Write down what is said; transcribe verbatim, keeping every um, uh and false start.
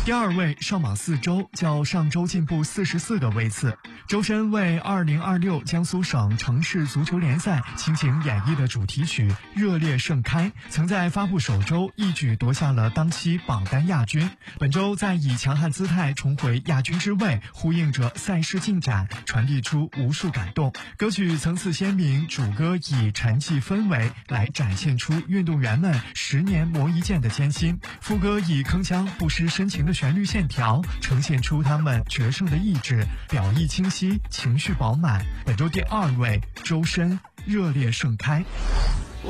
第二位上榜四周，较上周进步四十四个位次。周深为二零二六江苏省城市足球联赛倾情演绎的主题曲《热烈盛开》，曾在发布首周一举夺下了当期榜单亚军。本周再以强悍姿态重回亚军之位，呼应着赛事进展，传递出无数感动。歌曲层次鲜明，主歌以沉寂氛围来展现出运动员们十年磨一剑的艰辛，副歌以铿锵不失深情的旋律线条，呈现出他们决胜的意志，表意清晰，情绪饱满。本周第二位，周深，热烈盛开。